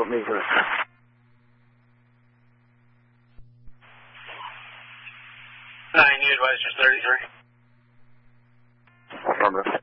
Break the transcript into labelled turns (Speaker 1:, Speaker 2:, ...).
Speaker 1: me for that.
Speaker 2: 9, you advised just 33.
Speaker 1: Affirmative.